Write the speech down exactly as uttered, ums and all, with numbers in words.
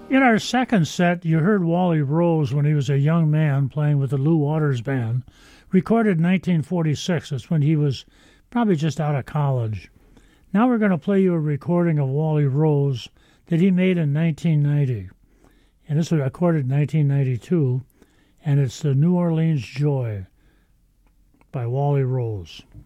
In our second set, you heard Wally Rose when he was a young man playing with the Lou Waters Band, recorded in nineteen forty-six. That's when he was probably just out of college. Now we're going to play you a recording of Wally Rose that he made in nineteen ninety. And this was recorded in nineteen ninety-two, and it's the New Orleans Joy by Wally Rose.